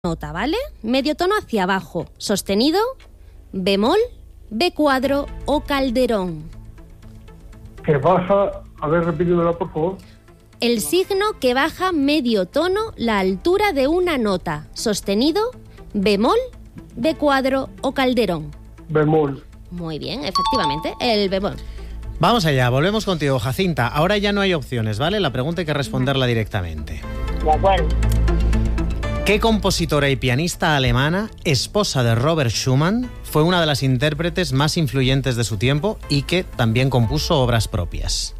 nota, ¿vale? Medio tono hacia abajo, sostenido, bemol, B cuadro o calderón. Que baja, a ver, repítemelo por favor. El signo que baja medio tono la altura de una nota, sostenido, bemol, B cuadro o calderón. Bemol. Muy bien, efectivamente, el bemol. Vamos allá, volvemos contigo, Jacinta. Ahora ya no hay opciones, ¿vale? La pregunta hay que responderla directamente. De acuerdo. ¿Qué compositora y pianista alemana, esposa de Robert Schumann, fue una de las intérpretes más influyentes de su tiempo y que también compuso obras propias?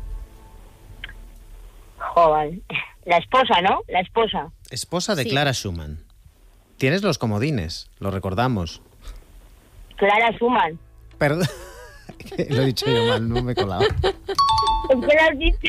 Joder. La esposa, ¿no? La esposa. Esposa de Sí. Clara Schumann. Tienes los comodines, lo recordamos. Clara Schumann. Perdón. Lo he dicho yo mal, no me he colado. ¿Es que lo has dicho?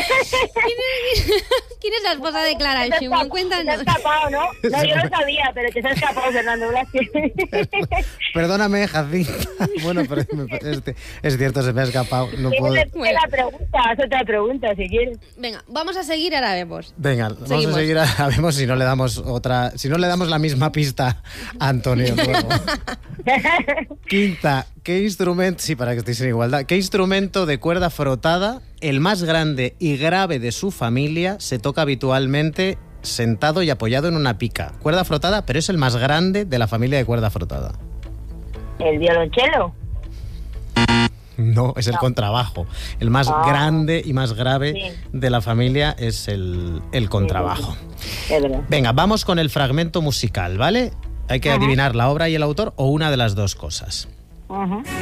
¿Quién es la esposa de Clara Schumann? Te Cuéntanos. has escapado, ¿no? No, yo lo sabía, pero te has escapado, Fernando Blasque. Perdóname, Jacinta. Bueno, pero es cierto, se me ha escapado. No puedo. La pregunta, haz otra pregunta si quieres. Venga, vamos a seguir, ahora vemos. Venga, vamos Seguimos. a seguir a vemos si no le damos otra, si no le damos la misma pista a Antonio luego. Quinta, ¿qué instrumento, sí, para que estéis en igualdad, qué instrumento de cuerda frotada, el más grande y grave de su familia, se toca habitualmente sentado y apoyado en una pica? Cuerda frotada, pero es el más grande de la familia de cuerda frotada. ¿El violonchelo? No, es el contrabajo. El más grande y más grave Sí. de la familia es el contrabajo. Es verdad. Venga, vamos con el fragmento musical, ¿vale? Hay que adivinar la obra y el autor o una de las dos cosas. Ajá.